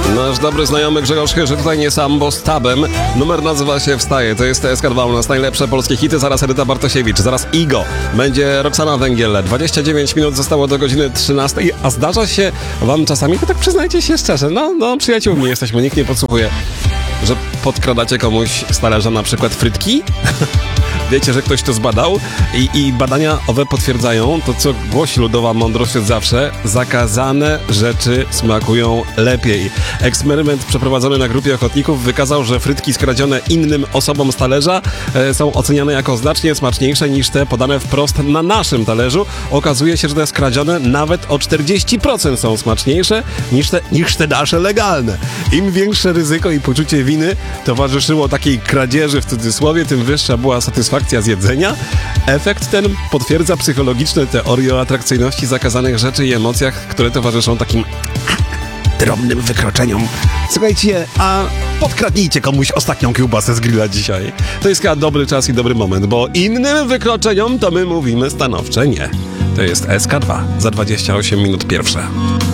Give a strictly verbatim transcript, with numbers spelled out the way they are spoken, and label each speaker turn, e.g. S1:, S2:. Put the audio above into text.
S1: Nasz dobry znajomy Grzegorz Chyży tutaj nie sam, bo z tabem. Numer nazywa się Wstaje. To jest S K dwa u nas. Najlepsze polskie hity. Zaraz Edyta Bartosiewicz, zaraz Igo. Będzie Roxana Węgiel. dwadzieścia dziewięć minut zostało do godziny trzynastej. A zdarza się wam czasami, to tak przyznajcie się szczerze, no, no przyjaciółmi jesteśmy, nikt nie podsłuchuje, że podkradacie komuś z talerza na przykład frytki? Wiecie, że ktoś to zbadał i, i badania owe potwierdzają to, co głosi ludowa mądrość od zawsze. Zakazane rzeczy smakują lepiej. Eksperyment przeprowadzony na grupie ochotników wykazał, że frytki skradzione innym osobom z talerza e, są oceniane jako znacznie smaczniejsze niż te podane wprost na naszym talerzu. Okazuje się, że te skradzione nawet o czterdzieści procent są smaczniejsze niż te, niż te nasze legalne. Im większe ryzyko i poczucie winy towarzyszyło takiej kradzieży w cudzysłowie, tym wyższa była satysfakcja z jedzenia. Efekt ten potwierdza psychologiczne teorie o atrakcyjności zakazanych rzeczy i emocjach, które towarzyszą takim drobnym wykroczeniom. Słuchajcie, a podkradnijcie komuś ostatnią kiełbasę z grilla dzisiaj. To jest chyba dobry czas i dobry moment, bo innym wykroczeniom to my mówimy stanowcze nie. To jest S K dwa za dwadzieścia osiem minut pierwsze.